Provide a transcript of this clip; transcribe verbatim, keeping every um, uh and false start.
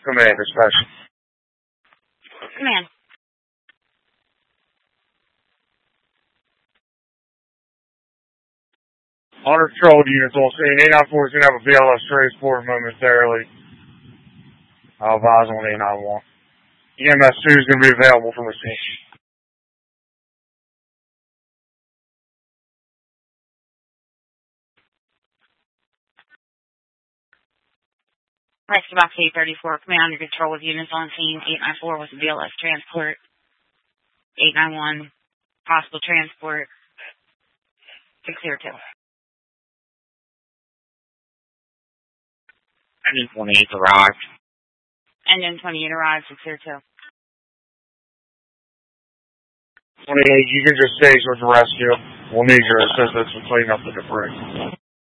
Command, dispatch. Command. Honor control units on scene. eight nine four is going to have a B L S transport momentarily. I'll advise on eight nine one. E M S two is going to be available from the scene. Rescue Box eight thirty-four, command under control with units on scene. eight nine four was a B L S transport. eight nine one, possible transport. six zero two. Engine twenty-eight arrived. Engine twenty-eight arrived, six zero two. twenty-eight, you can just stage with the rescue. We'll need your assistance to clean up the debris.